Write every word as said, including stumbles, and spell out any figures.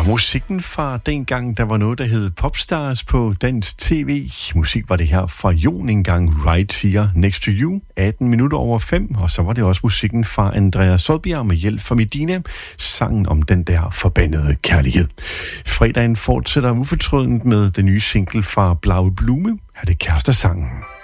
musikken fra dengang, der var noget, der hed Popstars på dansk tv. Musik var det her fra Jon engang, Right Here Next to You, atten minutter over fem. Og så var det også musikken fra Andreas Soldbjerg med hjælp fra Medina, sangen om den der forbandede kærlighed. Fredagen fortsætter ufortrødent med den nye single fra Blaue Blume, her er det Kærestesangen.